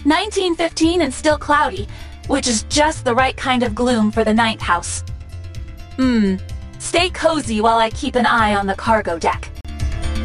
1915 and still cloudy, which is just the right kind of gloom for the ninth house. Stay cozy while I keep an eye on the cargo deck.